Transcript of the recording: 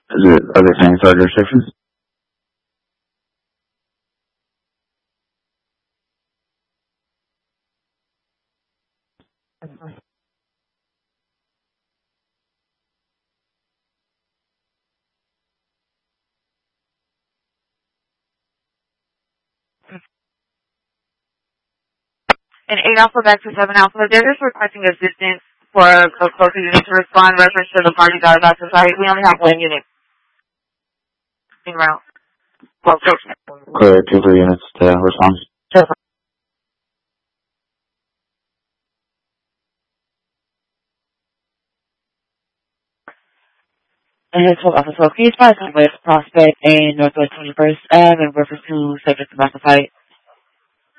Are they saying start restrictions? And 8 Alpha back to 7 Alpha, they're just requesting assistance for a closer unit to respond reference to the party that are about to fight. We only have one unit en route. Well, Clear 2-3 units to respond. sure. And it's 12 Alpha, so can you advise on West Prospect and Northwest 21st Ave in reference to subject to massive fight?